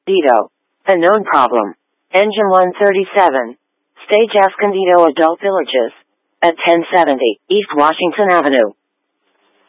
Dito. A known problem. Engine 137. Stage Escondido Adult Villages. At 1070 East Washington Avenue.